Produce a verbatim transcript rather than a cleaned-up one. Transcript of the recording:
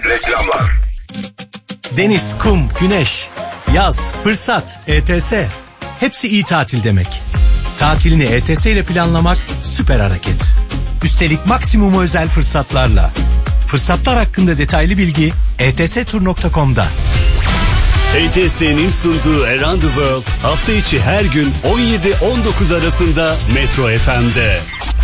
Reklamlar. Deniz, kum, güneş, yaz, fırsat, E T S. Hepsi iyi tatil demek. Tatilini E T S ile planlamak süper hareket. Üstelik maksimum özel fırsatlarla. Fırsatlar hakkında detaylı bilgi e t s tur nokta com'da. E T S'nin sunduğu Around the World hafta içi her gün on yedi on dokuz arasında Metro F M'de.